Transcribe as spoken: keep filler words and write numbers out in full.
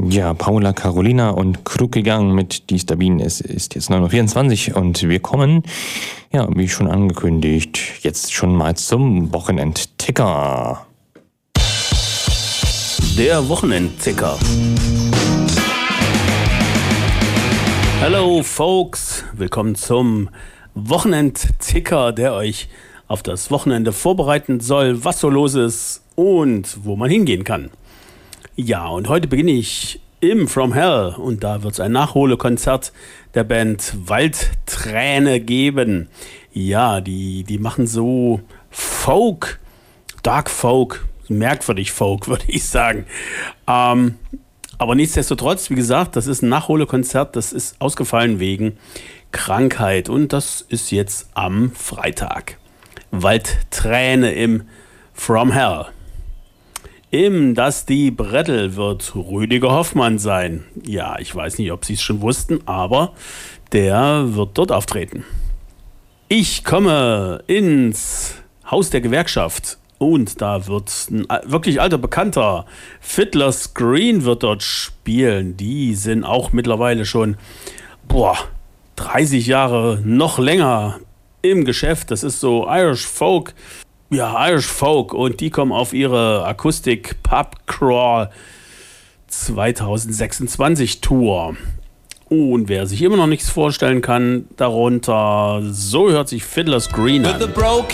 Ja, Paula Carolina und Krug gegangen mit Die Stabinen. Es ist jetzt neun Uhr vierundzwanzig und wir kommen, ja, wie schon angekündigt, jetzt schon mal zum Wochenendticker. Der Wochenendticker. Hello folks, willkommen zum Wochenendticker, der euch auf das Wochenende vorbereiten soll, was so los ist und wo man hingehen kann. Ja, und heute beginne ich im From Hell und da wird es ein Nachholekonzert der Band Waldträne geben. Ja, die, die machen so Folk, Dark Folk, merkwürdig Folk, würde ich sagen. Ähm, aber nichtsdestotrotz, wie gesagt, das ist ein Nachholekonzert, das ist ausgefallen wegen Krankheit und das ist jetzt am Freitag. Waldträne im From Hell. Im Das die Brettel wird Rüdiger Hoffmann sein. Ja, ich weiß nicht, ob Sie es schon wussten, aber der wird dort auftreten. Ich komme ins Haus der Gewerkschaft und da wird ein wirklich alter Bekannter, Fiddler's Green, wird dort spielen. Die sind auch mittlerweile schon, boah, dreißig Jahre, noch länger im Geschäft. Das ist so Irish Folk. Ja, Irish Folk und die kommen auf ihre Akustik Pub Crawl zwanzig sechsundzwanzig Tour. Und wer sich immer noch nichts vorstellen kann darunter, so hört sich Fiddler's Green an.